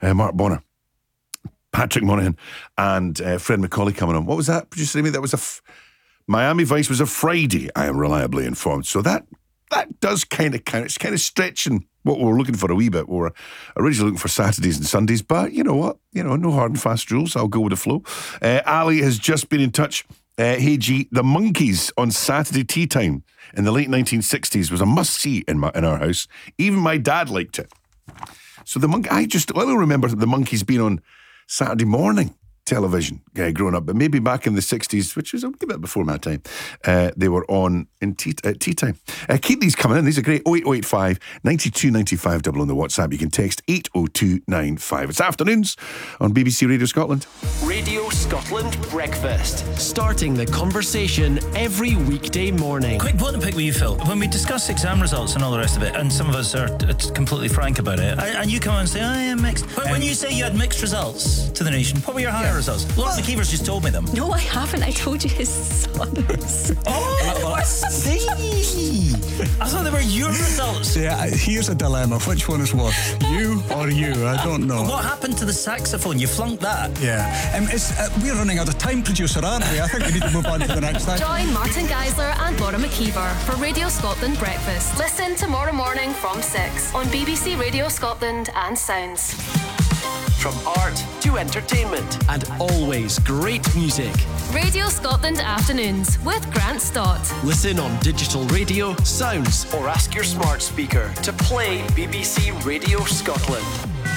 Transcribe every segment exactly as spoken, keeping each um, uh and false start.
uh, Mark Bonner, Patrick Monahan, and uh, Fred McCauley coming on. What was that, producer Amy? That was a f- Miami Vice was a Friday, I am reliably informed. So that that does kind of count. It's kind of stretching what we were looking for a wee bit. We were originally looking for Saturdays and Sundays, but you know what? You know, no hard and fast rules. I'll go with the flow. Uh, Ali has just been in touch. Uh, hey G, the Monkees on Saturday tea time in the late nineteen sixties was a must-see in my in our house. Even my dad liked it. So the Monk, I just I don't remember the Monkees being on Saturday morning television uh, growing up, but maybe back in the sixties, which was a bit before my time, uh, they were on in tea, uh, tea time. Uh, keep these coming in. These are great. oh eight oh eight five, nine two nine five double on the WhatsApp. You can text eight oh two nine five. It's afternoons on B B C Radio Scotland. Radio Scotland Breakfast. Starting the conversation every weekday morning. Quick button pick with you, Phil. When we discuss exam results and all the rest of it, and some of us are uh, completely frank about it, and you come and say, I am mixed. But when you say you had mixed results to the nation, what were your higher results? Lauren McKeever's just told me them. No, I haven't. I told you his sons. Oh, see. I thought they were your results. Yeah, here's a dilemma. Which one is worse, you or you? I don't know. What happened to the saxophone? You flunked that. Yeah. Um, it's, uh, we're running out of time, producer, aren't we? I think we need to move on to the next thing. Join Martin Geisler and Laura McKeever for Radio Scotland Breakfast. Listen tomorrow morning from six on B B C Radio Scotland and Sounds. From art to entertainment and always great music. Radio Scotland Afternoons with Grant Stott. Listen on digital radio, Sounds, or ask your smart speaker to play B B C Radio Scotland.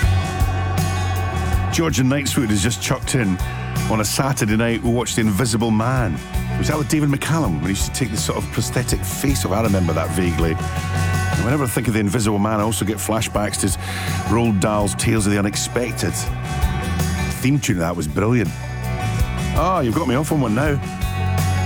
George and Knightswood has just chucked in on a Saturday night. We watched The Invisible Man. Was that with David McCallum when he used to take this sort of prosthetic face off? I remember that vaguely. And whenever I think of The Invisible Man, I also get flashbacks to Roald Dahl's Tales of the Unexpected. The theme tune of that was brilliant. Oh, you've got me off on one now.